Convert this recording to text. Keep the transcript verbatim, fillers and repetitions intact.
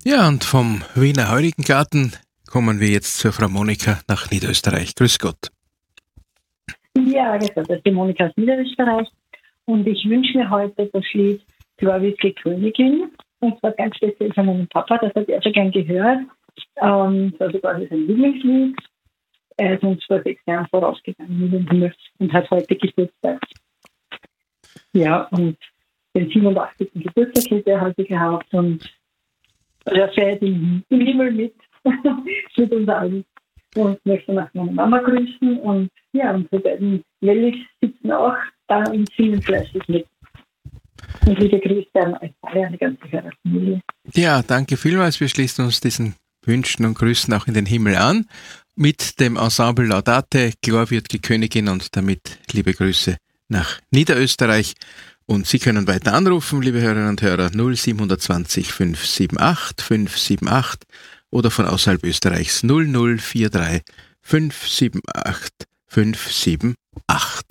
Ja, und vom Wiener Heurigengarten kommen wir jetzt zur Frau Monika nach Niederösterreich. Grüß Gott. Ja, das ist die Monika aus Niederösterreich. Und ich wünsche mir heute das Lied Glorwürdige Königin. Und zwar ganz speziell von meinem Papa, das hat er schon gern gehört. Ähm, das war quasi sein Lieblingslied. Er ist uns vor sechs Jahren vorausgegangen in den Himmel und hat heute Geburtstag. Ja, und den siebenundachtzigsten Geburtstag hätte er heute gehabt und er fährt im, im Himmel mit, mit uns allen. Und möchte nach meiner Mama grüßen. Und ja, unsere beiden Lellis sitzen auch da und singen fleißig mit. Und liebe Grüße an euch alle, an die ganze Hörerfamilie. Ja, danke vielmals. Wir schließen uns diesen Wünschen und Grüßen auch in den Himmel an. Mit dem Ensemble Laudate, Glorwürdige Königin und damit liebe Grüße nach Niederösterreich. Und Sie können weiter anrufen, liebe Hörerinnen und Hörer, null sieben zwei null fünf sieben acht fünf sieben acht oder von außerhalb Österreichs null null vier drei fünf sieben acht fünf sieben acht.